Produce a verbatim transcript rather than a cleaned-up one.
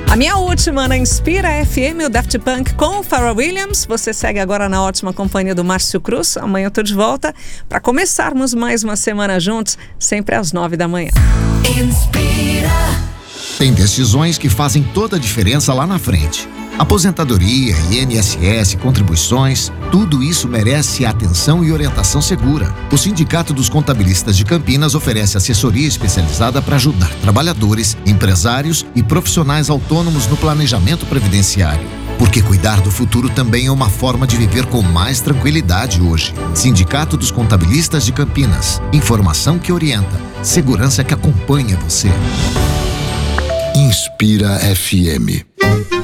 A minha última na Inspira F M, o Daft Punk com o Pharrell Williams. Você segue agora na ótima companhia do Márcio Cruz. Amanhã eu tô de volta para começarmos mais uma semana juntos, sempre às nove da manhã. Inspira. Tem decisões que fazem toda a diferença lá na frente. Aposentadoria, I N S S, contribuições, tudo isso merece atenção e orientação segura. O Sindicato dos Contabilistas de Campinas oferece assessoria especializada para ajudar trabalhadores, empresários e profissionais autônomos no planejamento previdenciário. Porque cuidar do futuro também é uma forma de viver com mais tranquilidade hoje. Sindicato dos Contabilistas de Campinas. Informação que orienta, segurança que acompanha você. Inspira F M.